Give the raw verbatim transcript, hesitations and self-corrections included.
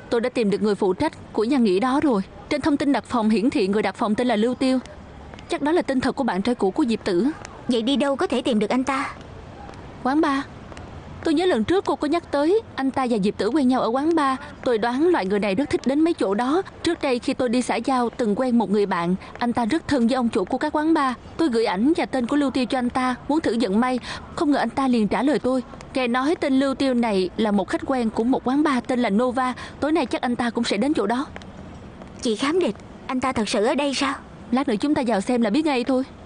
Tôi đã tìm được người phụ trách của nhà nghỉ đó rồi. Trên thông tin đặt phòng hiển thị người đặt phòng tên là Lưu Tiêu. Chắc đó là tên thật của bạn trai cũ của Diệp Tử. Vậy đi đâu có thể tìm được anh ta? Quán bar. Tôi nhớ lần trước cô có nhắc tới anh ta và Diệp Tử quen nhau ở quán bar. Tôi đoán loại người này rất thích đến mấy chỗ đó. Trước đây khi tôi đi xã giao từng quen một người bạn. Anh ta rất thân với ông chủ của các quán bar. Tôi gửi ảnh và tên của Lưu Tiêu cho anh ta, muốn thử vận may. Không ngờ anh ta liền trả lời tôi. Nghe nói tên Lưu Tiêu này là một khách quen của một quán bar tên là Nova. Tối nay chắc anh ta cũng sẽ đến chỗ đó. Chị Khám Địch, anh ta thật sự ở đây sao? Lát nữa chúng ta vào xem là biết ngay thôi.